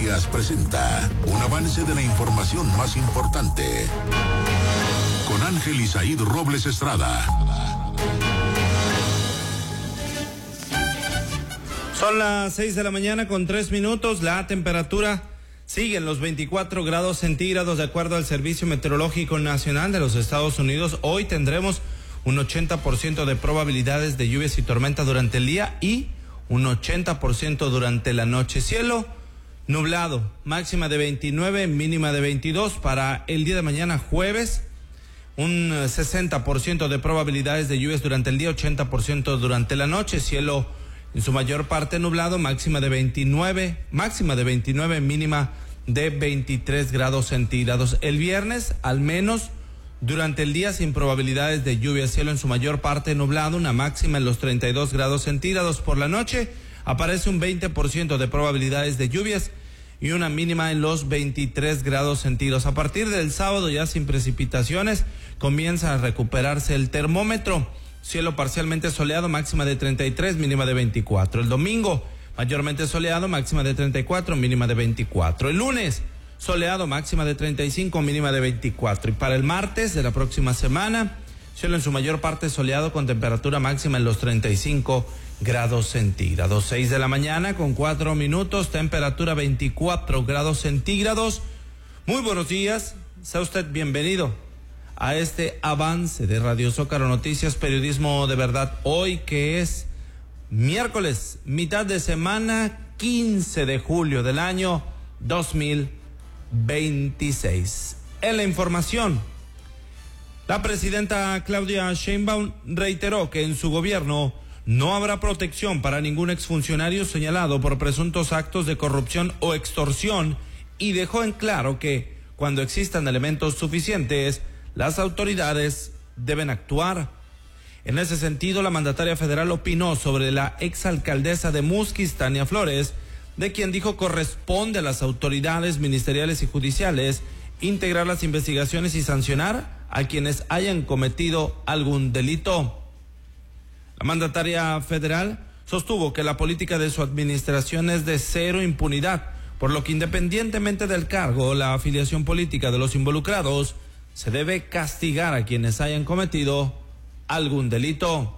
Noticias presenta un avance de la información más importante con Ángel Isaíd Robles Estrada. Son las 6 de la mañana con 3 minutos. La temperatura sigue en los 24 grados centígrados de acuerdo al Servicio Meteorológico Nacional de los Estados Unidos. Hoy tendremos un 80% de probabilidades de lluvias y tormenta durante el día y un 80% durante la noche. Cielo nublado, máxima de 29, mínima de 22. Para el día de mañana jueves, un 60% de probabilidades de lluvias durante el día, 80% durante la noche. Cielo en su mayor parte nublado, máxima de 29, mínima de 23 grados centígrados. El viernes, al menos durante el día, sin probabilidades de lluvia. Cielo en su mayor parte nublado, una máxima en los 32 grados centígrados. Por la noche aparece un 20% de probabilidades de lluvias y una mínima en los 23 grados centígrados. A partir del sábado, ya sin precipitaciones, comienza a recuperarse el termómetro. Cielo parcialmente soleado, máxima de 33, mínima de 24. El domingo, mayormente soleado, máxima de 34, mínima de 24. El lunes, soleado, máxima de 35, mínima de 24. Y para el martes de la próxima semana, cielo en su mayor parte soleado con temperatura máxima en los 35 grados centígrados. 6 de la mañana con 4 minutos, temperatura 24 grados centígrados. Muy buenos días, sea usted bienvenido a este avance de Radio Zócalo Noticias, periodismo de verdad. Hoy que es miércoles, mitad de semana, 15 de julio del año 2026. En la información, la presidenta Claudia Sheinbaum reiteró que en su gobierno no habrá protección para ningún exfuncionario señalado por presuntos actos de corrupción o extorsión y dejó en claro que cuando existan elementos suficientes, las autoridades deben actuar. En ese sentido, la mandataria federal opinó sobre la exalcaldesa de Musquis, Tania Flores, de quien dijo corresponde a las autoridades ministeriales y judiciales integrar las investigaciones y sancionar a quienes hayan cometido algún delito. La mandataria federal sostuvo que la política de su administración es de cero impunidad, por lo que independientemente del cargo o la afiliación política de los involucrados, se debe castigar a quienes hayan cometido algún delito.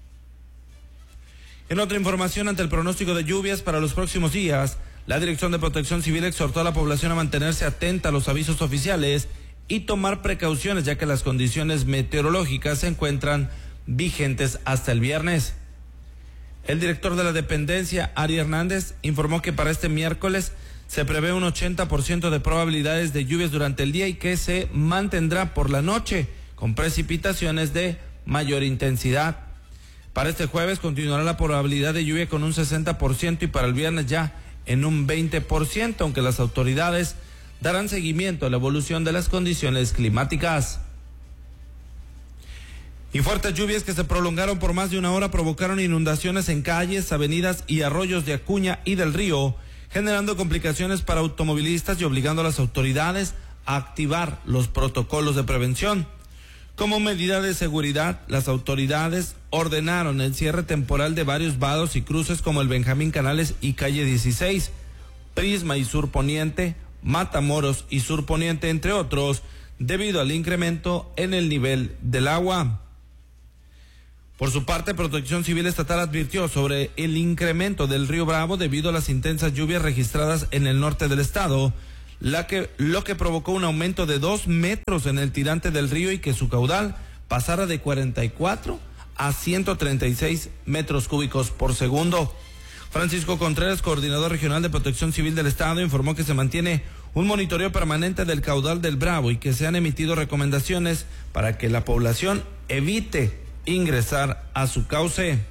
En otra información, ante el pronóstico de lluvias para los próximos días, la Dirección de Protección Civil exhortó a la población a mantenerse atenta a los avisos oficiales y tomar precauciones, ya que las condiciones meteorológicas se encuentran vigentes hasta el viernes. El director de la dependencia, Ari Hernández, informó que para este miércoles se prevé un 80% de probabilidades de lluvias durante el día y que se mantendrá por la noche, con precipitaciones de mayor intensidad. Para este jueves continuará la probabilidad de lluvia con un 60% y para el viernes ya en un 20%, aunque las autoridades darán seguimiento a la evolución de las condiciones climáticas. Y fuertes lluvias que se prolongaron por más de una hora provocaron inundaciones en calles, avenidas y arroyos de Acuña y del Río, generando complicaciones para automovilistas y obligando a las autoridades a activar los protocolos de prevención. Como medida de seguridad, las autoridades ordenaron el cierre temporal de varios vados y cruces como el Benjamín Canales y calle 16, Prisma y Sur Poniente, Matamoros y Sur Poniente, entre otros, debido al incremento en el nivel del agua. Por su parte, Protección Civil Estatal advirtió sobre el incremento del río Bravo debido a las intensas lluvias registradas en el norte del estado, lo que provocó un aumento de 2 metros en el tirante del río y que su caudal pasara de 44 a 136 metros cúbicos por segundo. Francisco Contreras, coordinador regional de Protección Civil del estado, informó que se mantiene un monitoreo permanente del caudal del Bravo y que se han emitido recomendaciones para que la población evite ingresar a su cauce.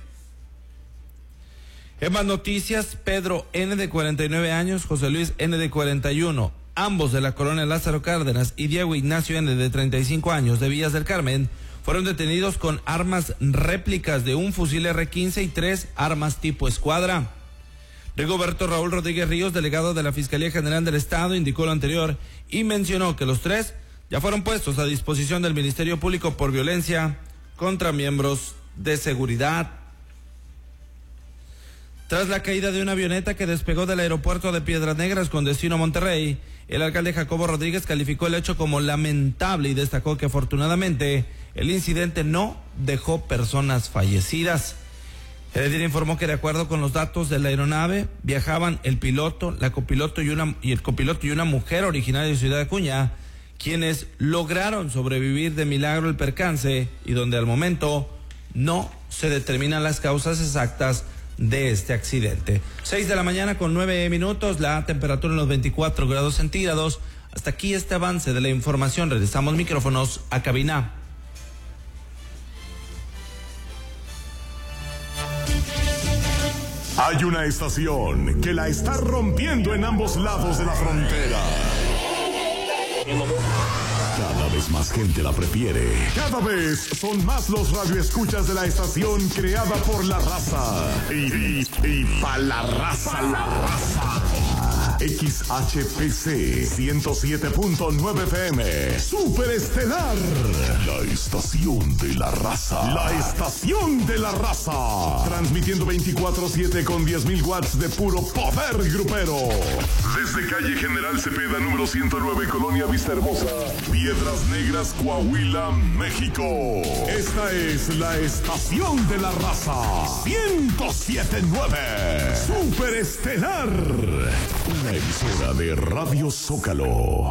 En más noticias, Pedro N. de 49 años, José Luis N. de 41, ambos de la colonia Lázaro Cárdenas, y Diego Ignacio N. de 35 años de Villas del Carmen, fueron detenidos con armas réplicas de un fusil R-15 y 3 armas tipo escuadra. Rigoberto Raúl Rodríguez Ríos, delegado de la Fiscalía General del Estado, indicó lo anterior y mencionó que los 3 ya fueron puestos a disposición del Ministerio Público por violencia contra miembros de seguridad. Tras la caída de una avioneta que despegó del aeropuerto de Piedras Negras con destino a Monterrey, el alcalde Jacobo Rodríguez calificó el hecho como lamentable y destacó que afortunadamente el incidente no dejó personas fallecidas. El edil informó que de acuerdo con los datos de la aeronave viajaban el piloto, el copiloto y una mujer originaria de Ciudad Acuña, quienes lograron sobrevivir de milagro el percance y donde al momento no se determinan las causas exactas de este accidente. 6:09 a.m, la temperatura en los 24 grados centígrados. Hasta aquí este avance de la información. Regresamos micrófonos a cabina. Hay una estación que la está rompiendo en ambos lados de la frontera. Cada vez más gente la prefiere. Cada vez son más los radioescuchas de la estación creada por la raza. Y pa' la raza. XHPC 107.9 FM. Super Estelar. La estación de la raza. La estación de la raza. Transmitiendo 24/7 con 10,000 watts de puro poder grupero. Desde calle General Cepeda, número 109, Colonia Vista Hermosa, Piedras Negras, Coahuila, México. Esta es la estación de la raza. 107.9. Super Estelar. Una emisora de Radio Zócalo.